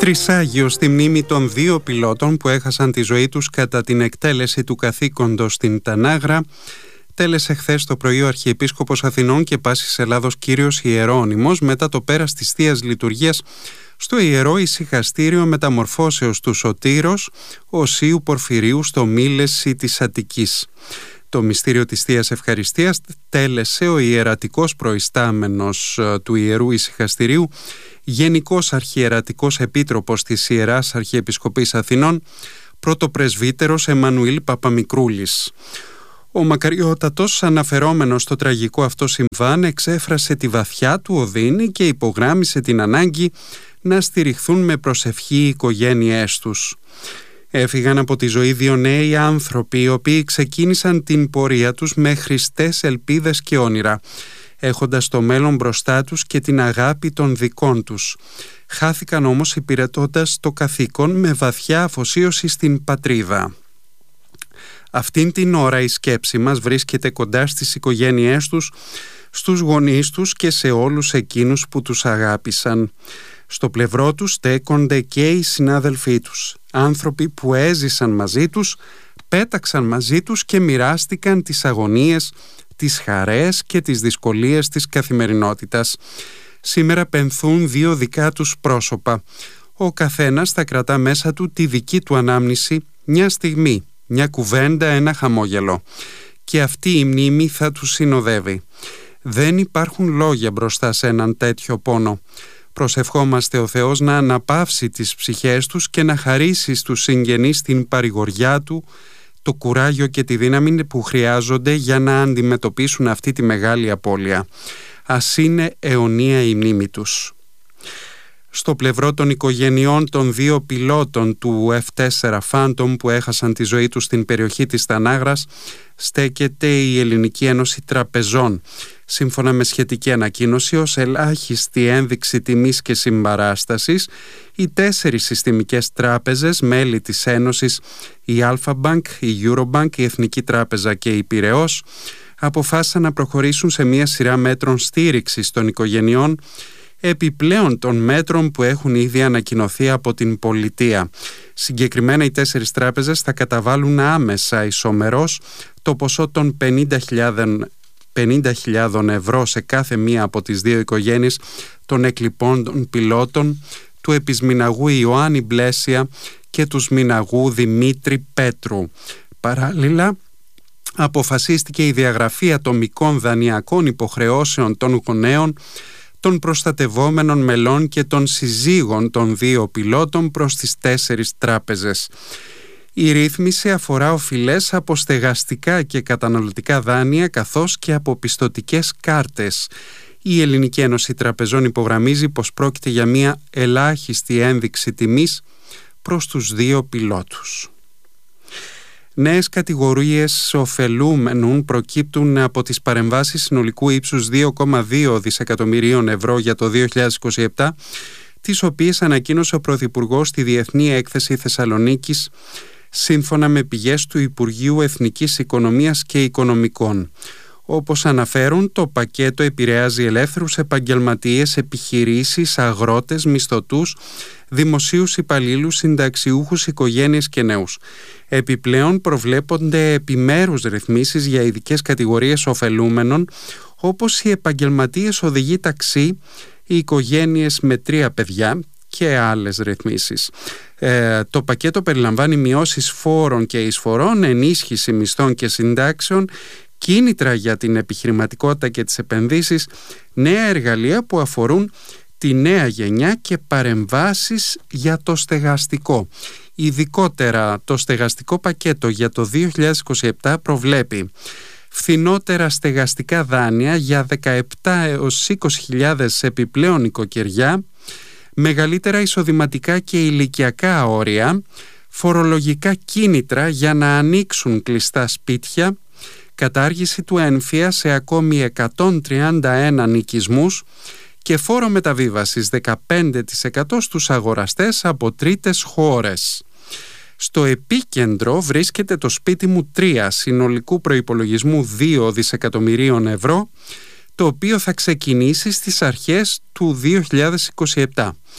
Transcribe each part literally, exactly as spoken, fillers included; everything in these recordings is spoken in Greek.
Τρισάγιο στη μνήμη των δύο πιλότων που έχασαν τη ζωή τους κατά την εκτέλεση του καθήκοντος στην Τανάγρα, τέλεσε χθες το πρωί ο Αρχιεπίσκοπος Αθηνών και Πάσης Ελλάδος κύριος Ιερώνυμος μετά το πέρας της Θείας Λειτουργίας στο Ιερό Ησυχαστήριο Μεταμορφώσεως του Σωτήρος Οσίου Πορφυρίου στο Μήλεση της Αττικής. Το μυστήριο της Θείας Ευχαριστίας τέλεσε ο ιερατικός προϊστάμενος του Ιερού Ησυχαστηρίου, Γενικός Αρχιερατικός Επίτροπος της Ιεράς Αρχιεπισκοπής Αθηνών, πρωτοπρεσβύτερος Εμμανουήλ Παπαμικρούλης. Ο μακαριότατος, αναφερόμενος στο τραγικό αυτό συμβάν, εξέφρασε τη βαθιά του οδύνη και υπογράμμισε την ανάγκη να στηριχθούν με προσευχή οι οικογένειές τους. Έφυγαν από τη ζωή δύο νέοι άνθρωποι, οι οποίοι ξεκίνησαν την πορεία τους με χρηστές ελπίδες και όνειρα, έχοντας το μέλλον μπροστά τους και την αγάπη των δικών τους. Χάθηκαν όμως υπηρετώντας το καθήκον με βαθιά αφοσίωση στην πατρίδα. Αυτήν την ώρα η σκέψη μας βρίσκεται κοντά στις οικογένειές τους, στους γονείς τους και σε όλους εκείνους που τους αγάπησαν. Στο πλευρό τους στέκονται και οι συνάδελφοί τους, άνθρωποι που έζησαν μαζί τους, πέταξαν μαζί τους και μοιράστηκαν τις αγωνίες, τις χαρές και τις δυσκολίες της καθημερινότητας. Σήμερα πενθούν δύο δικά τους πρόσωπα. Ο καθένας θα κρατά μέσα του τη δική του ανάμνηση, μια στιγμή, μια κουβέντα, ένα χαμόγελο. Και αυτή η μνήμη θα τους συνοδεύει. Δεν υπάρχουν λόγια μπροστά σε έναν τέτοιο πόνο. Προσευχόμαστε ο Θεός να αναπαύσει τις ψυχές τους και να χαρίσει στους συγγενείς την παρηγοριά Του, το κουράγιο και τη δύναμη που χρειάζονται για να αντιμετωπίσουν αυτή τη μεγάλη απώλεια. Ας είναι αιωνία η μνήμη τους. Στο πλευρό των οικογενειών των δύο πιλότων του εφ τέσσερα Phantom που έχασαν τη ζωή τους στην περιοχή της Τανάγρας στέκεται η Ελληνική Ένωση Τραπεζών. Σύμφωνα με σχετική ανακοίνωση, ως ελάχιστη ένδειξη τιμής και συμπαράστασης, οι τέσσερις συστημικές τράπεζες, μέλη της Ένωσης, η Alpha-Bank, η Eurobank, η Εθνική Τράπεζα και η Πειραιώς, αποφάσισαν να προχωρήσουν σε μια σειρά μέτρων στήριξης των οικογενειών, επιπλέον των μέτρων που έχουν ήδη ανακοινωθεί από την πολιτεία. Συγκεκριμένα, οι τέσσερις τράπεζες θα καταβάλουν άμεσα ισομερώς το ποσό των πενήντα χιλιάδων ευρώ σε κάθε μία από τις δύο οικογένειες των εκλειπώντων πιλότων, του επισμηναγού Ιωάννη Μπλέσια και του σμηναγού Δημήτρη Πέτρου. Παράλληλα, αποφασίστηκε η διαγραφή ατομικών δανειακών υποχρεώσεων των γονέων, των προστατευόμενων μελών και των συζύγων των δύο πιλότων προς τις τέσσερις τράπεζες. Η ρύθμιση αφορά οφειλές από στεγαστικά και καταναλωτικά δάνεια καθώς και από πιστωτικές κάρτες. Η Ελληνική Ένωση Τραπεζών υπογραμμίζει πως πρόκειται για μια ελάχιστη ένδειξη τιμής προς τους δύο πιλότους. Νέες κατηγορίες ωφελούμενων προκύπτουν από τις παρεμβάσεις συνολικού ύψους δύο κόμμα δύο δισεκατομμυρίων ευρώ για το δύο χιλιάδες είκοσι επτά, τις οποίες ανακοίνωσε ο Πρωθυπουργός στη Διεθνή Έκθεση Θεσσαλονίκης, σύμφωνα με πηγές του Υπουργείου Εθνικής Οικονομίας και Οικονομικών. Όπως αναφέρουν, το πακέτο επηρεάζει ελεύθερους επαγγελματίες, επιχειρήσεις, αγρότες, μισθωτούς, δημοσίους υπαλλήλους, συνταξιούχους, οικογένειες και νέους. Επιπλέον προβλέπονται επιμέρους ρυθμίσεις για ειδικές κατηγορίες ωφελούμενων, όπως οι επαγγελματίες οδηγοί ταξί, οι οικογένειες με τρία παιδιά και άλλες ρυθμίσεις. Ε, το πακέτο περιλαμβάνει μειώσεις φόρων και εισφορών, ενίσχυση μισθών και συντάξεων, κίνητρα για την επιχειρηματικότητα και τις επενδύσεις, νέα εργαλεία που αφορούν τη νέα γενιά και παρεμβάσεις για το στεγαστικό. Ειδικότερα, το στεγαστικό πακέτο για το δύο χιλιάδες είκοσι επτά προβλέπει φθηνότερα στεγαστικά δάνεια για δεκαεπτά έως είκοσι χιλιάδες επιπλέον οικοκυριά, μεγαλύτερα εισοδηματικά και ηλικιακά όρια, φορολογικά κίνητρα για να ανοίξουν κλειστά σπίτια, κατάργηση του έμφυα σε ακόμη εκατόν τριάντα ένα νοικισμούς και φόρο μεταβίβασης δεκαπέντε τοις εκατό στους αγοραστές από τρίτες χώρες. Στο επίκεντρο βρίσκεται το σπίτι μου τρία συνολικού προϋπολογισμού δύο δισεκατομμυρίων ευρώ, το οποίο θα ξεκινήσει στις αρχές του δύο χιλιάδες είκοσι επτά.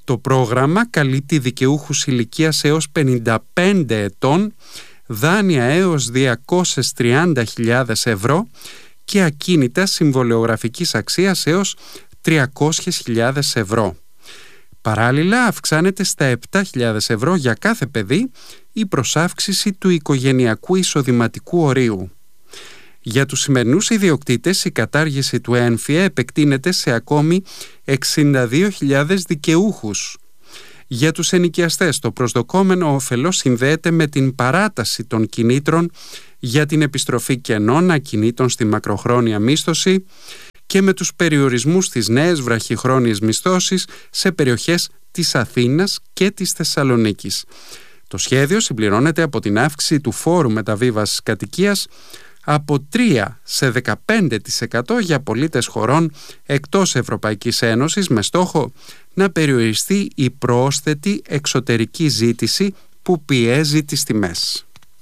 Το πρόγραμμα καλύπτει δικαιούχους ηλικίας έως πενήντα πέντε ετών, δάνεια έως διακόσιες τριάντα χιλιάδες ευρώ και ακίνητα συμβολεογραφικής αξίας έως τριακόσιες χιλιάδες ευρώ. Παράλληλα, αυξάνεται στα επτά χιλιάδες ευρώ για κάθε παιδί η προσάυξηση του οικογενειακού εισοδηματικού ορίου. Για τους σημερινούς ιδιοκτήτες, η κατάργηση του έμφυα επεκτείνεται σε ακόμη εξήντα δύο χιλιάδες δικαιούχους. Για τους ενοικιαστές, το προσδοκόμενο όφελος συνδέεται με την παράταση των κινήτρων για την επιστροφή κενών ακινήτων στη μακροχρόνια μίσθωση και με τους περιορισμούς στις νέες βραχυχρόνιες μισθώσεις σε περιοχές της Αθήνας και της Θεσσαλονίκης. Το σχέδιο συμπληρώνεται από την αύξηση του φόρου μεταβίβασης κατοικίας από τρία σε δεκαπέντε τοις εκατό για πολίτες χωρών εκτός Ευρωπαϊκής Ένωσης, με στόχο να περιοριστεί η πρόσθετη εξωτερική ζήτηση που πιέζει τις τιμές.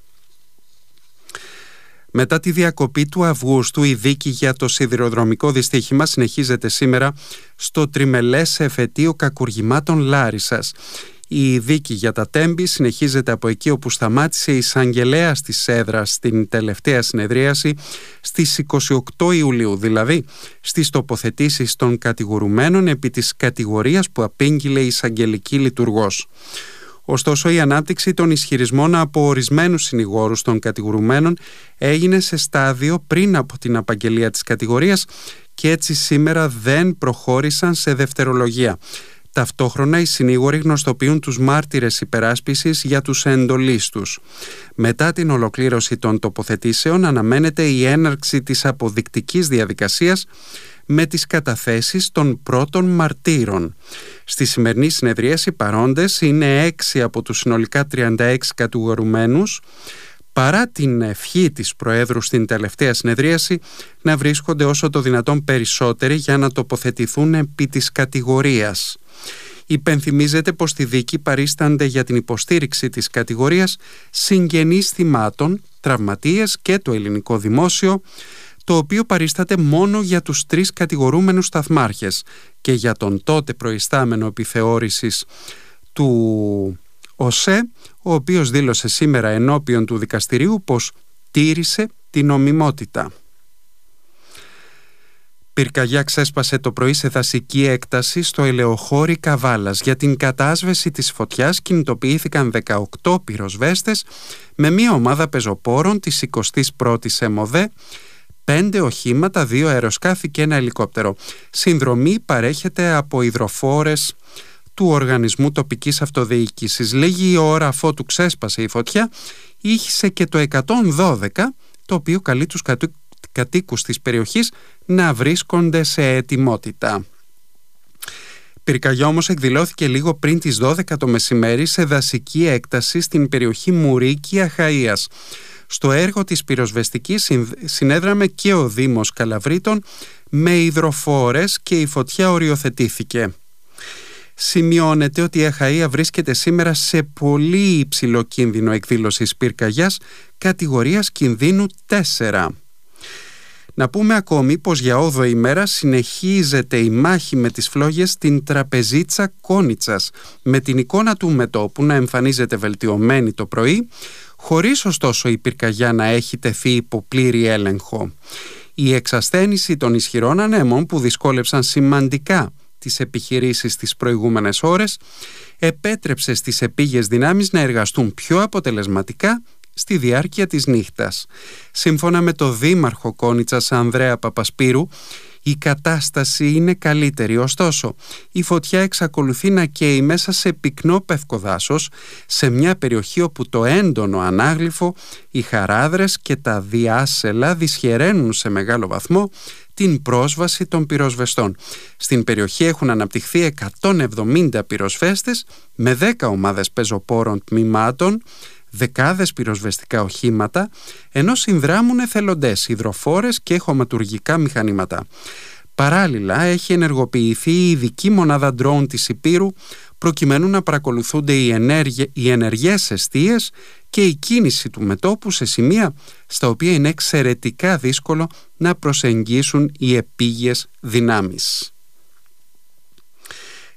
Μετά τη διακοπή του Αυγούστου, η δίκη για το σιδηροδρομικό δυστύχημα συνεχίζεται σήμερα στο τριμελές εφετείο κακουργημάτων Λάρισσας. Η δίκη για τα Τέμπη συνεχίζεται από εκεί όπου σταμάτησε η εισαγγελέας της έδρας στην τελευταία συνεδρίαση στις είκοσι οκτώ Ιουλίου, δηλαδή στις τοποθετήσεις των κατηγορουμένων επί της κατηγορίας που απήγγειλε η εισαγγελική λειτουργός. Ωστόσο, η ανάπτυξη των ισχυρισμών από ορισμένους συνηγόρους των κατηγορουμένων έγινε σε στάδιο πριν από την απαγγελία της κατηγορίας και έτσι σήμερα δεν προχώρησαν σε δευτερολογία. Ταυτόχρονα, οι συνήγοροι γνωστοποιούν τους μάρτυρες υπεράσπισης για τους εντολείς τους. Μετά την ολοκλήρωση των τοποθετήσεων, αναμένεται η έναρξη της αποδεικτικής διαδικασίας με τις καταθέσεις των πρώτων μαρτύρων. Στη σημερινή συνεδρίαση παρόντες είναι έξι από τους συνολικά τριάντα έξι κατηγορουμένους, παρά την ευχή της Προέδρου στην τελευταία συνεδρίαση να βρίσκονται όσο το δυνατόν περισσότεροι για να τοποθετηθούν επί της κατηγορίας. Υπενθυμίζεται πως στη δίκη παρίστανται για την υποστήριξη της κατηγορίας συγγενείς θυμάτων, τραυματίες και το ελληνικό δημόσιο, το οποίο παρίσταται μόνο για τους τρεις κατηγορούμενους σταθμάρχες και για τον τότε προϊστάμενο επιθεώρησης του ΟΣΕ, ο οποίος δήλωσε σήμερα ενώπιον του δικαστηρίου πως τήρησε την νομιμότητα. Πυρκαγιά ξέσπασε το πρωί σε δασική έκταση στο ελαιοχώρι Καβάλας. Για την κατάσβεση της φωτιάς κινητοποιήθηκαν δεκαοκτώ πυροσβέστες με μια ομάδα πεζοπόρων της εικοστής πρώτης ΕΜΟΔΕ, πέντε οχήματα, δύο αεροσκάφη και ένα ελικόπτερο. Συνδρομή παρέχεται από υδροφόρες του Οργανισμού Τοπικής Αυτοδιοίκησης. Λίγη ώρα αφότου ξέσπασε η φωτιά, ήχησε και το εκατόν δώδεκα, το οποίο καλεί τους κατοίκους της περιοχής να βρίσκονται σε ετοιμότητα. Πυρκαγιά όμως εκδηλώθηκε λίγο πριν τις δώδεκα το μεσημέρι σε δασική έκταση στην περιοχή Μουρίκη Αχαΐας. Στο έργο της πυροσβεστικής συνέδραμε και ο Δήμος Καλαβρίτων με υδροφόρες και η φωτιά οριοθετήθηκε. Σημειώνεται ότι η Αχαΐα βρίσκεται σήμερα σε πολύ υψηλό κίνδυνο εκδήλωσης πυρκαγιάς κατηγορίας κινδύνου τέσσερα. Να πούμε ακόμη πως για όγδοη ημέρα συνεχίζεται η μάχη με τις φλόγες στην τραπεζίτσα Κόνιτσας, με την εικόνα του μετώπου να εμφανίζεται βελτιωμένη το πρωί, χωρίς ωστόσο η πυρκαγιά να έχει τεθεί υπό πλήρη έλεγχο. Η εξασθένηση των ισχυρών ανέμων που δυσκόλεψαν σημαντικά τις επιχειρήσεις τις προηγούμενες ώρες επέτρεψε στις επίγειες δυνάμεις να εργαστούν πιο αποτελεσματικά στη διάρκεια της νύχτας. Σύμφωνα με το δήμαρχο Κόνιτσας Ανδρέα Παπασπύρου, η κατάσταση είναι καλύτερη, ωστόσο η φωτιά εξακολουθεί να καίει μέσα σε πυκνό πευκοδάσος, σε μια περιοχή όπου το έντονο ανάγλυφο, οι χαράδρες και τα διάσελα δυσχεραίνουν σε μεγάλο βαθμό την πρόσβαση των πυροσβεστών. Στην περιοχή έχουν αναπτυχθεί εκατόν εβδομήντα πυροσβέστες με δέκα ομάδες πεζοπόρων τμήματων, δεκάδες πυροσβεστικά οχήματα, ενώ συνδράμουν εθελοντές, υδροφόρες και χωματουργικά μηχανήματα. Παράλληλα, έχει ενεργοποιηθεί η ειδική μονάδα ντρόουν της Υπήρου προκειμένου να παρακολουθούνται οι, ενέργε, οι ενεργές εστίες και η κίνηση του μετώπου σε σημεία στα οποία είναι εξαιρετικά δύσκολο να προσεγγίσουν οι επίγειες δυνάμεις.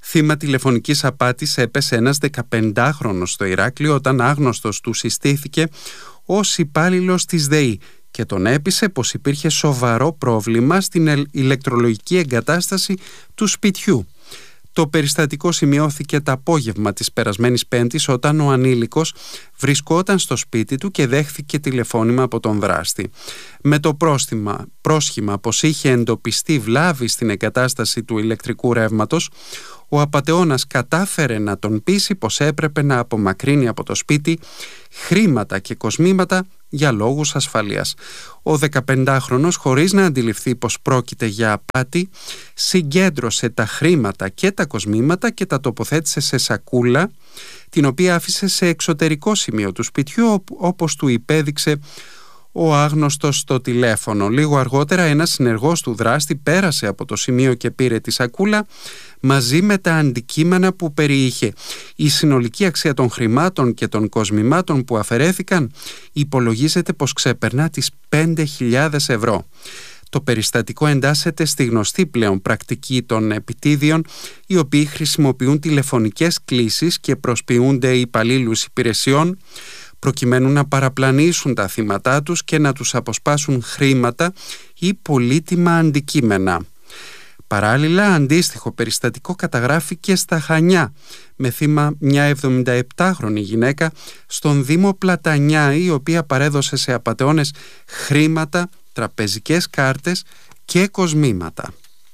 Θύμα τηλεφωνικής απάτης έπεσε ένας δεκαπεντάχρονος στο Ηράκλειο όταν άγνωστος του συστήθηκε ως υπάλληλος της ΔΕΗ και τον έπεισε πως υπήρχε σοβαρό πρόβλημα στην ηλεκτρολογική εγκατάσταση του σπιτιού. Το περιστατικό σημειώθηκε το απόγευμα της περασμένης Πέμπτης όταν ο ανήλικος βρισκόταν στο σπίτι του και δέχθηκε τηλεφώνημα από τον δράστη. Με το πρόστιμα, πρόσχημα πως είχε εντοπιστεί βλάβη στην εγκατάσταση του ηλεκτρικού ρεύματος, ο απατεώνας κατάφερε να τον πείσει πως έπρεπε να απομακρύνει από το σπίτι χρήματα και κοσμήματα για λόγους ασφαλείας. Ο δεκαπεντάχρονος, χωρίς να αντιληφθεί πως πρόκειται για απάτη, συγκέντρωσε τα χρήματα και τα κοσμήματα και τα τοποθέτησε σε σακούλα, την οποία άφησε σε εξωτερικό σημείο του σπιτιού, όπως του υπέδειξε ο άγνωστος στο τηλέφωνο. Λίγο αργότερα ένας συνεργός του δράστη πέρασε από το σημείο και πήρε τη σακούλα μαζί με τα αντικείμενα που περιείχε. Η συνολική αξία των χρημάτων και των κοσμημάτων που αφαιρέθηκαν υπολογίζεται πως ξεπερνά τις πέντε χιλιάδες ευρώ. Το περιστατικό εντάσσεται στη γνωστή πλέον πρακτική των επιτίδιων, οι οποίοι χρησιμοποιούν τηλεφωνικές κλήσεις και προσποιούνται υπαλλήλους υπηρεσιών προκειμένου να παραπλανήσουν τα θύματά τους και να τους αποσπάσουν χρήματα ή πολύτιμα αντικείμενα. Παράλληλα, αντίστοιχο περιστατικό καταγράφηκε στα Χανιά, με θύμα μια εβδομηνταεπτάχρονη γυναίκα στον Δήμο Πλατανιά, η οποία παρέδωσε σε απατεώνες χρήματα, τραπεζικές κάρτες και κοσμήματα.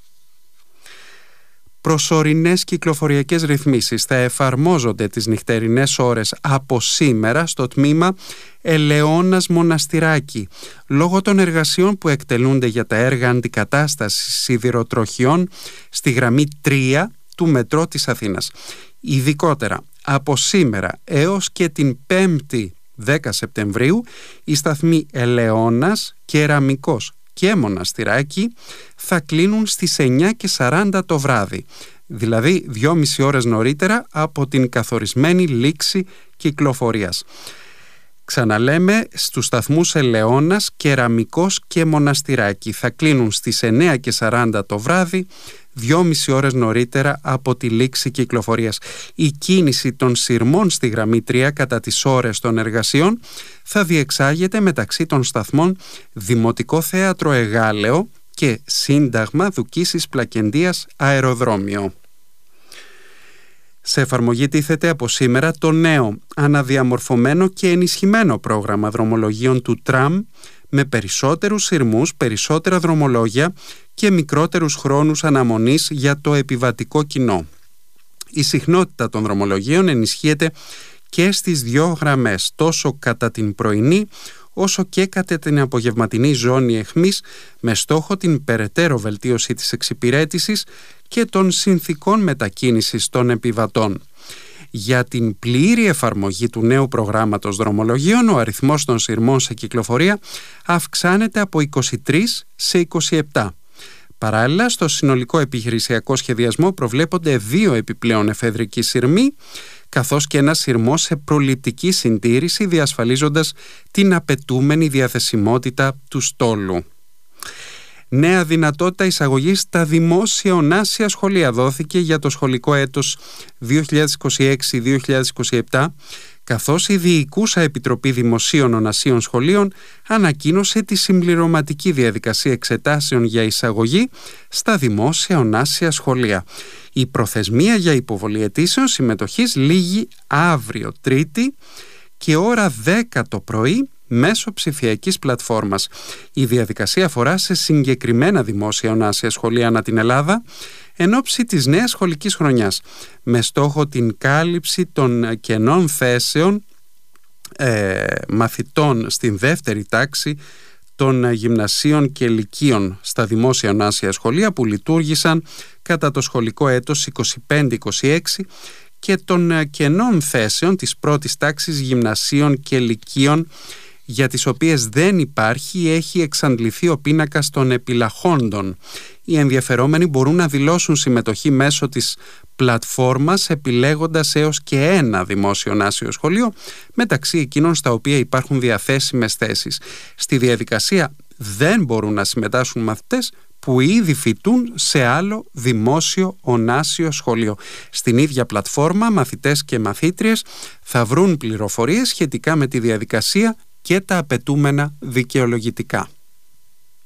Προσωρινές κυκλοφοριακές ρυθμίσεις θα εφαρμόζονται τις νυχτερινές ώρες από σήμερα στο τμήμα Ελαιώνας Μοναστηράκι, λόγω των εργασιών που εκτελούνται για τα έργα αντικατάστασης σιδηροτροχιών στη γραμμή τρία του μετρό της Αθήνας. Ειδικότερα, από σήμερα έως και την πέμπτη δέκα Σεπτεμβρίου, οι σταθμοί Ελαιώνας, Κεραμικός και Μοναστηράκι θα κλείνουν στις εννιά και σαράντα το βράδυ, δηλαδή δυόμιση ώρες νωρίτερα από την καθορισμένη λήξη κυκλοφορίας. Ξαναλέμε, στους σταθμούς Ελαιώνας, Κεραμικός και Μοναστηράκι θα κλείνουν στις εννιά και σαράντα το βράδυ, δυόμιση ώρες νωρίτερα από τη λήξη κυκλοφορίας. Η κίνηση των σειρμών στη γραμμή τρία κατά τις ώρες των εργασιών θα διεξάγεται μεταξύ των σταθμών Δημοτικό Θέατρο Εγάλεο και Σύνταγμα Δουκίσης Πλακεντίας Αεροδρόμιο. Σε εφαρμογή τίθεται από σήμερα το νέο αναδιαμορφωμένο και ενισχυμένο πρόγραμμα δρομολογίων του τραμ με περισσότερους σειρμούς, περισσότερα δρομολόγια και μικρότερους χρόνους αναμονής για το επιβατικό κοινό. Η συχνότητα των δρομολογίων ενισχύεται και στις δύο γραμμές, τόσο κατά την πρωινή όσο και κατά την απογευματινή ζώνη αιχμής, με στόχο την περαιτέρω βελτίωση της εξυπηρέτησης και των συνθηκών μετακίνησης των επιβατών. Για την πλήρη εφαρμογή του νέου προγράμματος δρομολογίων, ο αριθμός των σειρμών σε κυκλοφορία αυξάνεται από είκοσι τρία σε είκοσι επτά. Παράλληλα, στο συνολικό επιχειρησιακό σχεδιασμό προβλέπονται δύο επιπλέον εφεδρικοί σειρμοί, καθώς και ένα σειρμό σε προληπτική συντήρηση, διασφαλίζοντας την απαιτούμενη διαθεσιμότητα του στόλου. Νέα δυνατότητα εισαγωγής στα δημόσια ονάσια σχολεία δόθηκε για το σχολικό έτος δύο χιλιάδες είκοσι έξι δύο χιλιάδες είκοσι επτά, καθώς η Διοικούσα Επιτροπή Δημοσίων Ονασίων Σχολείων ανακοίνωσε τη συμπληρωματική διαδικασία εξετάσεων για εισαγωγή στα δημόσια ονάσια σχολεία. Η προθεσμία για υποβολή αιτήσεων συμμετοχής λήγει αύριο Τρίτη και ώρα δέκα το πρωί μέσω ψηφιακής πλατφόρμας. Η διαδικασία αφορά σε συγκεκριμένα δημόσια ονάσια σχολεία ανά την Ελλάδα εν ώψη της νέας σχολικής χρονιάς, με στόχο την κάλυψη των κενών θέσεων ε, μαθητών στην δεύτερη τάξη των γυμνασίων και λυκείων στα δημόσια ονάσια σχολεία που λειτουργήσαν κατά το σχολικό έτος είκοσι πέντε είκοσι έξι και των κενών θέσεων της πρώτης τάξης γυμνασίων και λυκείων, για τις οποίες δεν υπάρχει ή έχει εξαντληθεί ο πίνακας των επιλαχόντων. Οι ενδιαφερόμενοι μπορούν να δηλώσουν συμμετοχή μέσω της πλατφόρμας επιλέγοντας έως και ένα δημόσιο ονάσιο σχολείο μεταξύ εκείνων στα οποία υπάρχουν διαθέσιμες θέσεις. Στη διαδικασία δεν μπορούν να συμμετάσχουν μαθητές που ήδη φοιτούν σε άλλο δημόσιο ονάσιο σχολείο. Στην ίδια πλατφόρμα, μαθητές και μαθήτριες θα βρουν πληροφορίες σχετικά με τη διαδικασία και τα απαιτούμενα δικαιολογητικά.